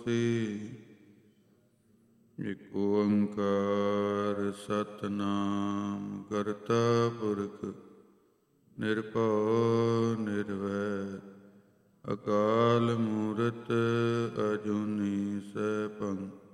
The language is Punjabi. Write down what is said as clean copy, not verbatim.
ਹੋਸੀ। ਇਕ ਓੰਕਾਰ ਸਤਿਨਾਮ ਕਰਤਾ ਪੁਰਖ ਨਿਰਭਉ ਨਿਰਵੈਰ ਅਕਾਲ ਮੂਰਤ ਅਜੂਨੀ ਸੈਭੰ।